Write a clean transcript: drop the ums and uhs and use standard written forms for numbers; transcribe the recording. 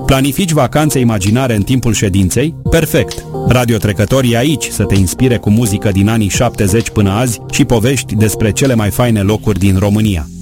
Planifici vacanțe imaginare în timpul ședinței? Perfect! Radio Trecător e aici să te inspire cu muzică din anii 70 până azi și povești despre cele mai faine locuri din România.